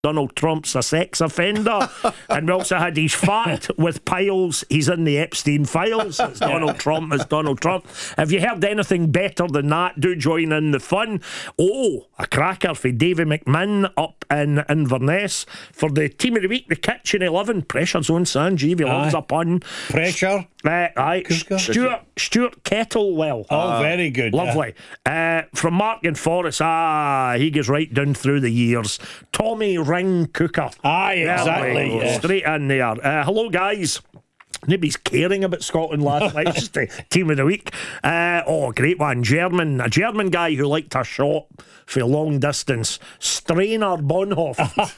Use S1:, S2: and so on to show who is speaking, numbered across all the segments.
S1: Donald Trump's a sex offender. And we also had his fat with piles. He's in the Epstein files. It's Donald Trump. It's Donald Trump. Have you heard anything better than that? Do join in the fun. Oh, a cracker for Davy McMinn up in Inverness for the team of the week, the Kitchen 11. Pressure Zone Sanjeev. He loves a pun.
S2: Pressure.
S1: Aye. Stuart Kettlewell.
S2: Oh, very good.
S1: Lovely. From Mark and Forrest. He goes right down through the years. Tommy Ring Cooker.
S2: Aye, exactly.
S1: Yes. Straight in there. Hello, guys. Nobody's caring about Scotland last night. Just the team of the week. Great one. A German guy who liked a shot for long distance. Strainer Bonhoff.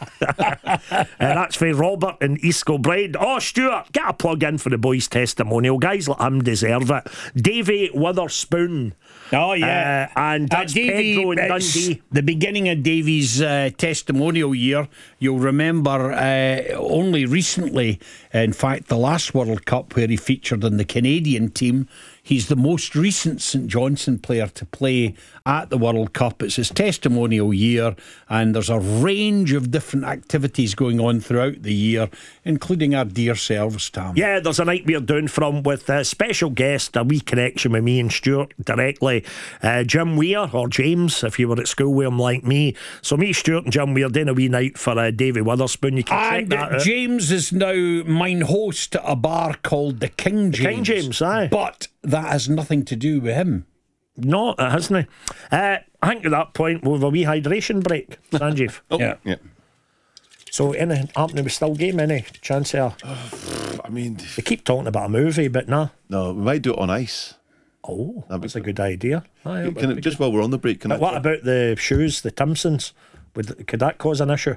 S1: That's for Robert in East Kilbride. Oh, Stuart, get a plug in for the boys' testimonial. Guys like him deserve it. Davy Witherspoon.
S2: Oh, yeah.
S1: And that's
S2: Davy,
S1: Pedro in Dundee.
S2: The beginning of Davy's testimonial year. You'll remember only recently, in fact, the last World Cup where he featured in the Canadian team. He's the most recent St Johnstone player to play at the World Cup. It's his testimonial year, and there's a range of different activities going on throughout the year, including our dear selves, Tam.
S1: Yeah, there's a night we're doing from with a special guest, a wee connection with me and Stuart directly. Jim Weir, or James, if you were at school with him like me. So me, Stuart and Jim Weir doing a wee night for Davy Witherspoon. You can check that out.
S2: James is now mine host at a bar called the King James.
S1: King James, aye.
S2: But that has nothing to do with him.
S1: No, it hasn't. I think at that point we'll have a wee hydration break, Sanjeev.
S2: Yeah.
S1: So anything happening with still game? Any chance of?
S3: I mean,
S1: they keep talking about a movie, but nah.
S3: No, we might do it on ice.
S1: Oh, that's a good idea.
S3: Just while we're on the break,
S1: what about the shoes, the Timpsons? Could that cause an issue?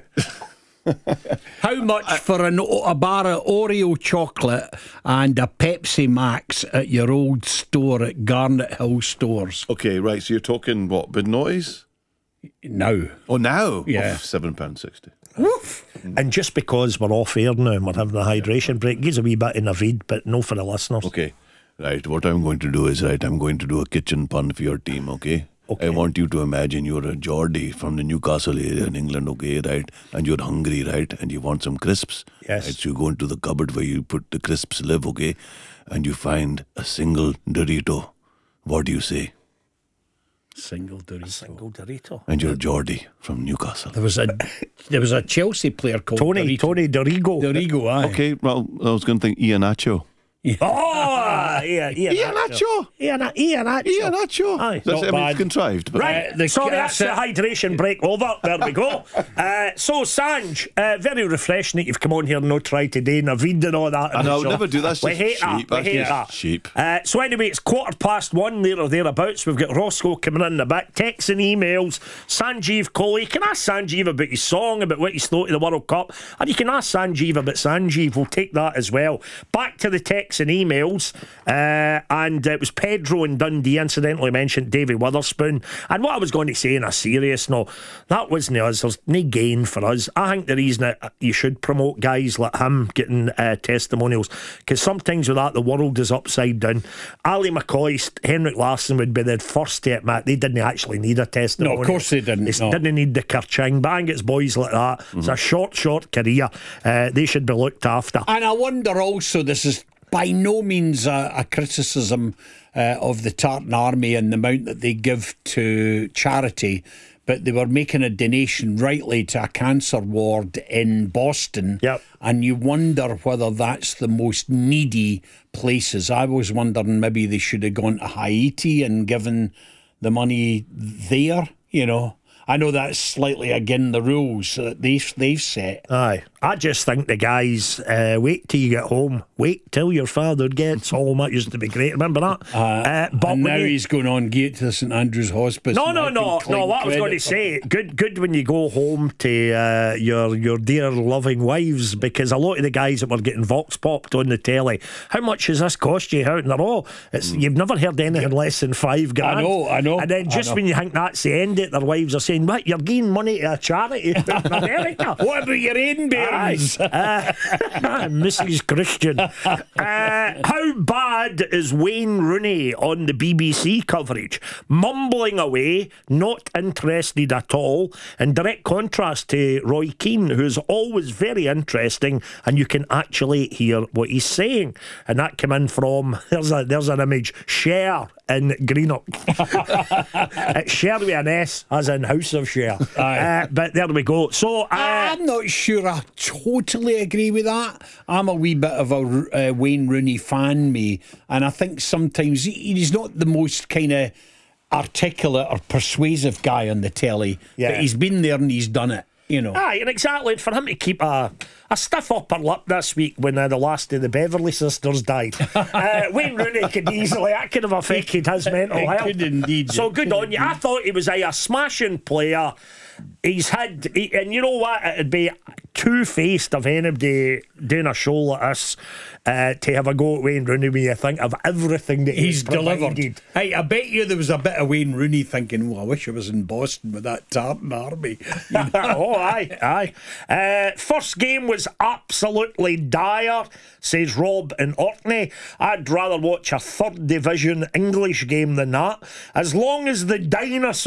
S2: How much for a bar of Oreo chocolate and a Pepsi Max at your old store at Garnet Hill Stores?
S3: Okay, right, so you're talking what, bid noise?
S2: Now.
S3: Oh, now?
S2: Yeah.
S3: £7.60.
S2: Woof.
S1: And just because we're off air now and we're having a hydration break, gives a wee bit in a vid, but no for the listeners.
S3: Okay, right, what I'm going to do is, I'm going to do a kitchen pun for your team, okay? I want you to imagine you're a Geordie from the Newcastle area in England, okay, right? And you're hungry, right? And you want some crisps.
S1: Yes.
S3: Right? So you go into the cupboard where you put the crisps live, okay? And you find a single Dorito. What do you say?
S2: Single Dorito.
S3: And you're Geordie from Newcastle.
S2: There was a Chelsea player called
S1: Tony Dorigo.
S2: Dorigo, aye.
S3: Okay, well, I was going to think Iheanacho.
S1: Oh,
S3: Iheanacho. Iheanacho.
S1: Aye,
S3: That's,
S2: not bad.
S3: It's contrived. But
S1: Right, so that's the hydration break over. There we go. So Sanj, very refreshing that you've come on here and not tried today and Navid and all that.
S3: And I would never do that.
S1: We hate that. We hate that.
S3: Cheap.
S1: So anyway, it's 1:15 there or thereabouts. We've got Roscoe coming in the back, texts and emails. Sanjeev Kohli, you can ask Sanjeev about his song, about what he's thought of the World Cup, and you can ask Sanjeev about Sanjeev. We'll take that as well. Back to the texts and emails, and it was Pedro in Dundee incidentally mentioned Davy Witherspoon. And what I was going to say in a serious note, that wasn't us. There's no gain for us. I think the reason that you should promote guys like him getting testimonials, because sometimes with that the world is upside down. Ali McCoy, Henrik Larsson would be the first to admit they didn't actually need a testimonial.
S2: No, of course they didn't.
S1: They didn't need the kerching. But I think it's boys like that. It's a short career. They should be looked after.
S2: And I wonder also, this is by no means a criticism of the Tartan Army and the amount that they give to charity, but they were making a donation rightly to a cancer ward in Boston.
S1: Yep.
S2: And you wonder whether that's the most needy places. I was wondering maybe they should have gone to Haiti and given the money there, you know. I know that's slightly against the rules that they've set.
S1: Aye. I just think the guys, wait till you get home. Wait till your father gets home. That used to be great. Remember that?
S2: But and now he's going on gate to St Andrew's Hospice.
S1: No. What I was going to say, good when you go home to your dear loving wives, because a lot of the guys that were getting vox popped on the telly, how much has this cost you? How? And they're all, you've never heard anything less than $5,000.
S2: I know.
S1: And then just when you think that's the end of it, their wives are saying, saying, what, you're giving money to a charity in America?
S2: What about your own bairns?
S1: Mrs. Christian. How bad is Wayne Rooney on the BBC coverage? Mumbling away, not interested at all, in direct contrast to Roy Keane, who's always very interesting, and you can actually hear what he's saying. And that came in from, there's an image, Cher in Greenock. It's Cher with an S, as in House of Cher. But there we go. So
S2: I'm not sure I totally agree with that. I'm a wee bit of a Wayne Rooney fan, me, and I think sometimes he's not the most kind of articulate or persuasive guy on the telly, but he's been there and he's done it, you know.
S1: Aye, and exactly, for him to keep a stiff upper lip this week when the last of the Beverly sisters died. Wayne Rooney could easily, that could have affected his mental health.
S2: Could indeed.
S1: So good on you. I thought he was a smashing player. He's had, and you know what, it'd be two-faced of anybody doing a show like this to have a go at Wayne Rooney when you think of everything that he's
S2: delivered. Hey, I bet you there was a bit of Wayne Rooney thinking, oh, I wish I was in Boston with that Tartan Army.
S1: You know? Oh, aye. First game was absolutely dire, says Rob in Orkney. I'd rather watch a third division English game than that. As long as the dinosaurs